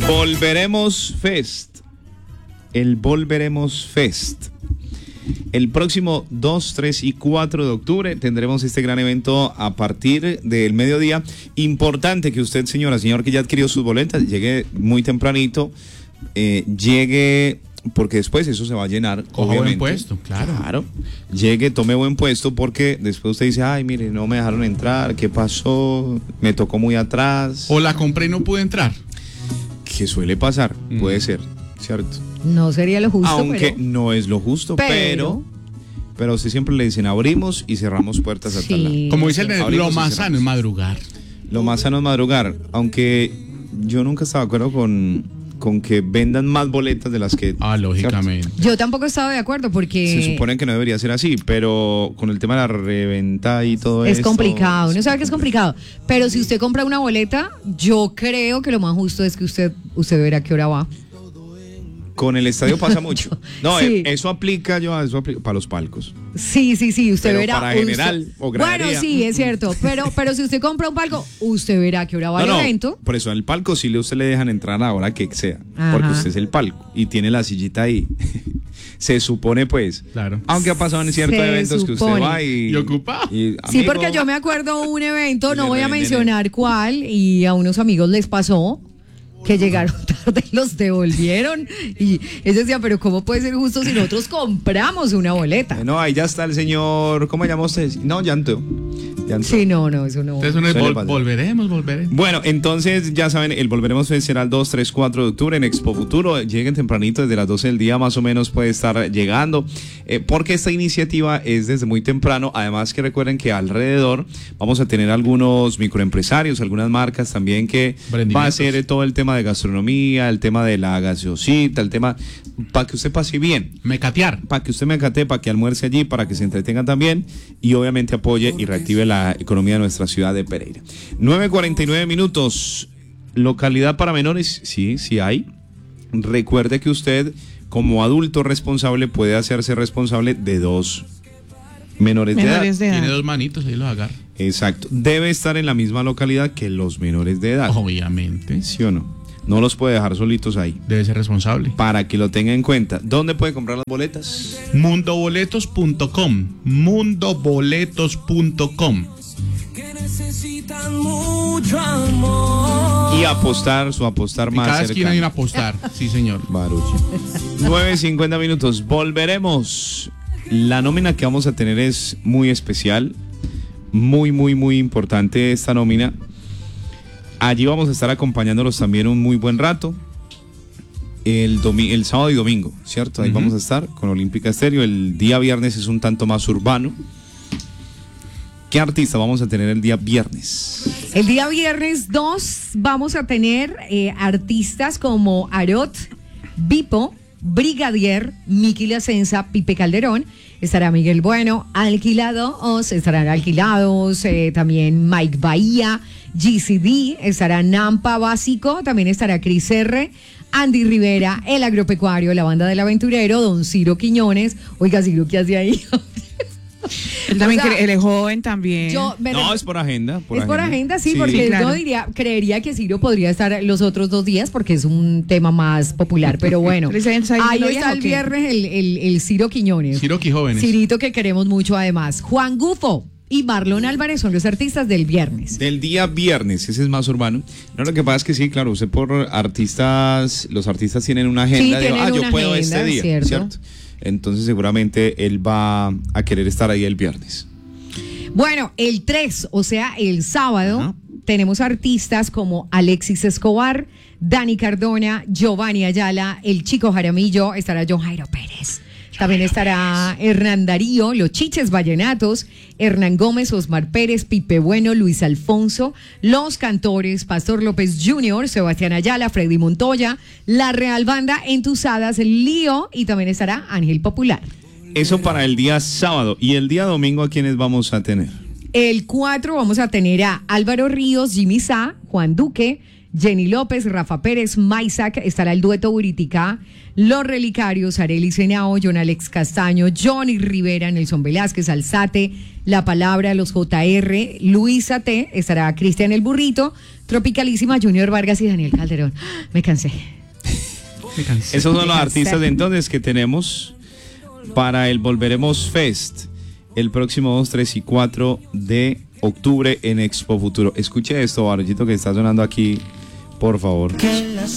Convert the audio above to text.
Volveremos Fest. El Volveremos Fest. El próximo 2, 3 y 4 de octubre tendremos este gran evento a partir del mediodía. Importante que usted, señora, señor, que ya adquirió sus boletas, llegue muy tempranito, llegue, porque después eso se va a llenar. Coja obviamente. buen puesto, claro. Llegue, tome buen puesto, porque después usted dice, ay, mire, no me dejaron entrar, ¿qué pasó? Me tocó muy atrás. O la compré y no pude entrar. Que suele pasar, puede ser, ¿cierto? No sería lo justo, aunque no es lo justo, pero usted siempre le dicen abrimos y cerramos puertas hasta Sí. Como dice el nene, Abrimos lo y más cerramos. sano es madrugar. Lo más sano es madrugar, aunque yo nunca estaba de acuerdo con que vendan más boletas de las que... Lógicamente. ¿cierto? Yo tampoco estaba de acuerdo porque... Se supone que no debería ser así, pero con el tema de la reventa y todo eso... Es complicado, uno sabe que es complicado. Pero si usted compra una boleta, yo creo que lo más justo es que usted verá a qué hora va. Con el estadio pasa mucho. No, Sí. eso aplica para los palcos. Sí, usted Pero verá. para general o gradería. Bueno, sí, es cierto. Pero si usted compra un palco, usted verá a qué hora va el evento. Por eso en el palco sí usted le dejan entrar a la hora que sea. Ajá. Porque usted es el palco y tiene la sillita ahí. Se supone, pues. Claro. Aunque ha pasado en ciertos Se eventos que usted supone. va y ocupado. Sí, amigo, porque yo me acuerdo un evento, Y no le voy a revenden mencionar cuál, y a unos amigos les pasó que llegaron tarde, los devolvieron y ellos decían, pero ¿cómo puede ser justo si nosotros compramos una boleta? No, ahí ya está el señor. ¿Cómo llama usted? No, llanto. Sí, no, eso no. Entonces uno es Suele pasar. volveremos. Bueno, entonces ya saben, el Volveremos Fest será el 2, 3, 4 de octubre en Expo Futuro. Lleguen tempranito, desde las 12 del día más o menos puede estar llegando, porque esta iniciativa es desde muy temprano. Además que recuerden que alrededor vamos a tener algunos microempresarios, algunas marcas también que va a ser todo el tema de gastronomía, el tema de la gaseosita, el tema para que usted pase bien. Mecatear. Para que usted me acate, para que almuerce allí, para que se entretenga también y obviamente apoye y reactive la economía de nuestra ciudad de Pereira. 9:49 minutos. Localidad para menores, sí hay. Recuerde que usted, como adulto responsable, puede hacerse responsable de 2 menores de edad. Tiene 2 manitos, ahí los agarra. Exacto. Debe estar en la misma localidad que los menores de edad. Obviamente. ¿Sí o no? No los puede dejar solitos ahí. Debe ser responsable. Para que lo tenga en cuenta. ¿Dónde puede comprar las boletas? Mundoboletos.com. Mundoboletos.com. Y apostar más Cada cercano. esquina hay un apostar. Sí, señor. Baruch. 9:50 minutos. Volveremos. La nómina que vamos a tener es muy especial. Muy importante esta nómina. Allí vamos a estar acompañándolos también un muy buen rato. El sábado y domingo, ¿cierto? Ahí vamos a estar con Olímpica Estéreo. El día viernes es un tanto más urbano. ¿Qué artista vamos a tener el día viernes? El día viernes 2 vamos a tener artistas como Arot, Bipo, Brigadier, Miki La Senza, Pipe Calderón, estará Miguel Bueno, Alquilados, estarán Alquilados, también Mike Bahía, GCD, estará Nampa Básico, también estará Cris R, Andy Rivera, El Agropecuario, la Banda del Aventurero, Don Ciro Quiñones. Oiga, Ciro, ¿qué hace ahí? Él también él es joven también. No, es por agenda. Es por agenda, sí, porque claro. creería que Ciro podría estar los otros 2 días porque es un tema más popular, pero bueno. Ahí está el viernes el Ciro Quiñones. Ciro Quijóvenes. Cirito, que queremos mucho además. Juan Gufo y Marlon Álvarez son los artistas del viernes. Del día viernes, ese es más urbano. No, lo que pasa es que sí, claro, usted por artistas, los artistas tienen una agenda de, yo puedo este día, ¿cierto? Entonces seguramente él va a querer estar ahí el viernes. Bueno, el 3, o sea, el sábado, tenemos artistas como Alexis Escobar, Dani Cardona, Giovanni Ayala, el Chico Jaramillo, estará John Jairo Pérez. También estará Hernán Darío, Los Chiches Vallenatos, Hernán Gómez, Osmar Pérez, Pipe Bueno, Luis Alfonso, Los Cantores, Pastor López Jr., Sebastián Ayala, Freddy Montoya, La Real Banda, Entusadas, Lío y también estará Ángel Popular. Eso para el día sábado. ¿Y el día domingo a quiénes vamos a tener? El 4 vamos a tener a Álvaro Ríos, Jimmy Sá, Juan Duque, Jenny López, Rafa Pérez, Maisac, estará el dueto Buriticá, Los Relicarios, Arely Senao, John Alex Castaño, Johnny Rivera, Nelson Velázquez, Alzate, La Palabra, los JR, Luisa T, estará Cristian el Burrito, Tropicalísima, Junior Vargas y Daniel Calderón. Me cansé. Esos son los artistas de entonces que tenemos para el Volveremos Fest el próximo 2, 3 y 4 de octubre en Expo Futuro. Escuche esto, Barollito, que está sonando aquí, por favor.